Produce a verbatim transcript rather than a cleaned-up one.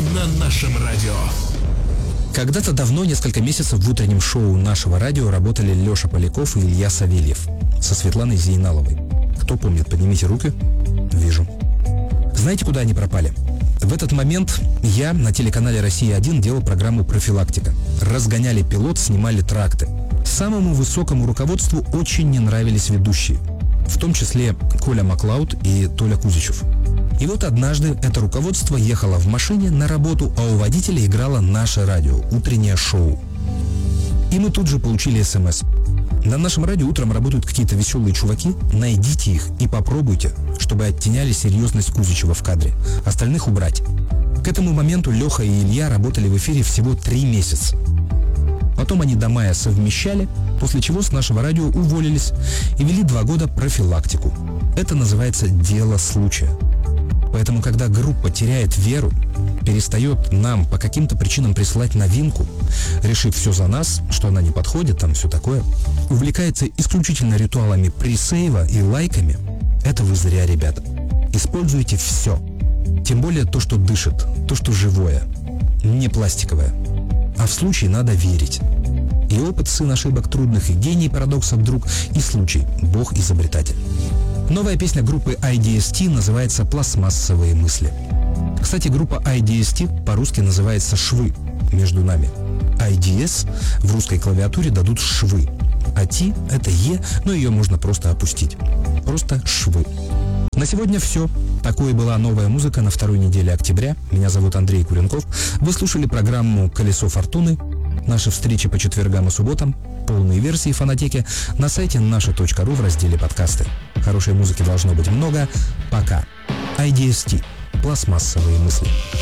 на нашем радио. Когда-то давно, несколько месяцев, в утреннем шоу нашего радио работали Леша Поляков и Илья Савельев со Светланой Зейналовой. Кто помнит, поднимите руки. Вижу. Знаете, куда они пропали? В этот момент я на телеканале «Россия один» делал программу «Профилактика». Разгоняли пилот, снимали тракты. Самому высокому руководству очень не нравились ведущие, в том числе Коля Маклауд и Толя Кузичев. И вот однажды это руководство ехало в машине на работу, а у водителя играло наше радио, утреннее шоу. И мы тут же получили смс. На нашем радио утром работают какие-то веселые чуваки, найдите их и попробуйте, чтобы оттеняли серьезность Кузичева в кадре. Остальных убрать. К этому моменту Леха и Илья работали в эфире всего три месяца. Потом они до мая совмещали, после чего с нашего радио уволились и вели два года профилактику. Это называется «дело случая». Поэтому, когда группа теряет веру, перестает нам по каким-то причинам присылать новинку, решив все за нас, что она не подходит, там все такое, увлекается исключительно ритуалами пресейва и лайками, это вы зря, ребята. Используйте все. Тем более то, что дышит, то, что живое, не пластиковое. А в случай надо верить. И опыт сын ошибок трудных, и гений парадоксов друг, и случай, Бог изобретатель. Новая песня группы ай ди эс ти называется «Пластмассовые мысли». Кстати, группа ай ди эс ти по-русски называется «Швы» между нами. ай ди эс в русской клавиатуре дадут «швы», а «ти» — это «е», но ее можно просто опустить. Просто «швы». На сегодня все. Такой была новая музыка на второй неделе октября. Меня зовут Андрей Куренков. Вы слушали программу «Колесо фортуны». Наши встречи по четвергам и субботам. Полные версии фонотеки на сайте наша точка ру в разделе «Подкасты». Хорошей музыки должно быть много. Пока. ай ди эс ти. Пластмассовые мысли.